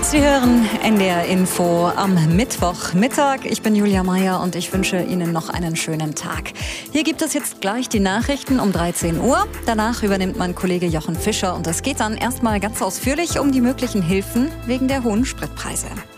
Sie hören NDR Info am Mittwochmittag. Ich bin Julia Meyer und ich wünsche Ihnen noch einen schönen Tag. Hier gibt es jetzt gleich die Nachrichten um 13 Uhr. Danach übernimmt mein Kollege Jochen Fischer und es geht dann erstmal ganz ausführlich um die möglichen Hilfen wegen der hohen Spritpreise.